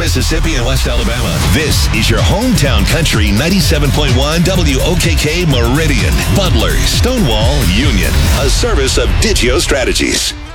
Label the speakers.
Speaker 1: Mississippi and West Alabama. This is your hometown country 97.1 WOKK Meridian, Butler, Stonewall, Union. A service of Digio Strategies.